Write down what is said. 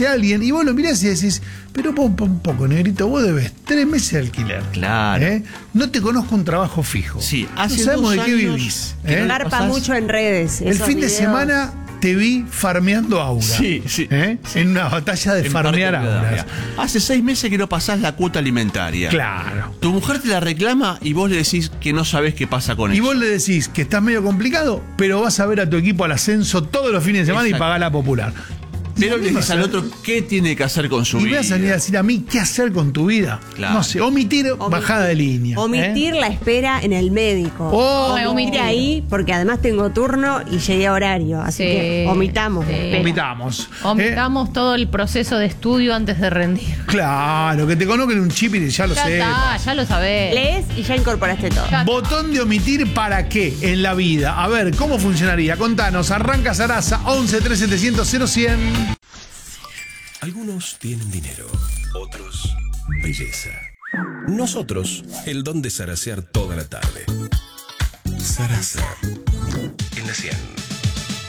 aparece alguien y vos lo mirás y decís, pero un poco, negrito, vos debes 3 meses de alquiler. Claro. No te conozco un trabajo fijo. Sí, no hace sabemos 2 de qué años vivís. que no Garpa pasás. mucho en redes. El esos fin de videos. semana te vi farmeando aura. Sí. En una batalla de En farmear Parque auras. Rivadavia. Hace 6 meses que no pasás la cuota alimentaria. Claro. Tu mujer te la reclama y vos le decís que no sabés qué pasa con Y eso. vos le decís que estás medio complicado, pero vas a ver a tu equipo al ascenso todos los fines de semana. Exacto. Y pagás la popular. Pero le Y decís al otro qué tiene que hacer con su y vida. me vas a venir a decir a mí qué hacer con tu vida. Claro. No sé, omitir bajada de línea. Omitir la espera en el médico. Omitir ahí, porque además tengo turno y llegué a horario. Así que omitamos. Sí. espera. Omitamos. Omitamos todo el proceso de estudio antes de rendir. Claro, que te conozcan un chip y ya lo Ya sé. está, ya lo sabés. Lees y ya incorporaste todo. Ya- Botón de omitir para qué en la vida. A ver, ¿cómo funcionaría? Contanos, arranca Sarasa 11 3700 0100. Algunos tienen dinero, otros belleza. Nosotros, el don de zarasear toda la tarde. Sarasa. En la 100.